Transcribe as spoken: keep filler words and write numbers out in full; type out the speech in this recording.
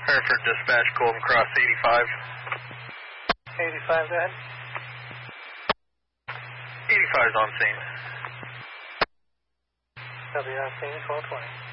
Hereford Dispatch, Golden Cross eighty-five. eighty-five, go ahead. eighty-five is on scene. W on scene, twelve twenty.